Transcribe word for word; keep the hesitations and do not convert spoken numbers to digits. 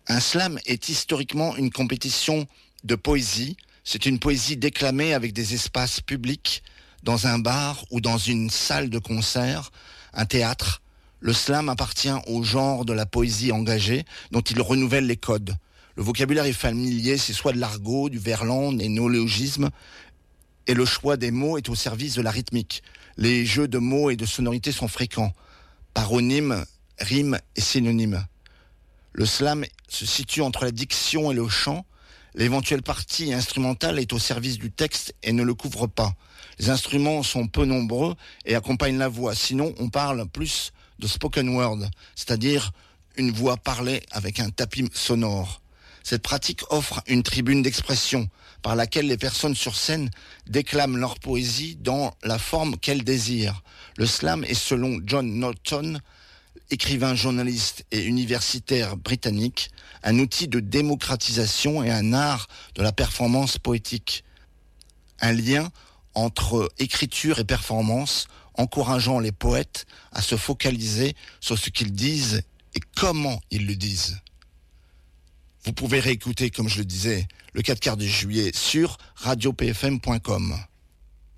Un slam est historiquement une compétition de poésie. C'est une poésie déclamée avec des espaces publics, dans un bar ou dans une salle de concert, un théâtre. Le slam appartient au genre de la poésie engagée, dont il renouvelle les codes. Le vocabulaire est familier, c'est soit de l'argot, du verlan, des néologismes, et le choix des mots est au service de la rythmique. Les jeux de mots et de sonorités sont fréquents. Paronymes, rimes et synonymes. Le slam se situe entre la diction et le chant. L'éventuelle partie instrumentale est au service du texte et ne le couvre pas. Les instruments sont peu nombreux et accompagnent la voix. Sinon, on parle plus de spoken word, c'est-à-dire une voix parlée avec un tapis sonore. Cette pratique offre une tribune d'expression par laquelle les personnes sur scène déclament leur poésie dans la forme qu'elles désirent. Le slam est, selon John Norton, écrivain, journaliste et universitaire britannique, un outil de démocratisation et un art de la performance poétique. Un lien entre écriture et performance, encourageant les poètes à se focaliser sur ce qu'ils disent et comment ils le disent. Vous pouvez réécouter, comme je le disais, le quatre quarts de juillet sur radio p f m point com.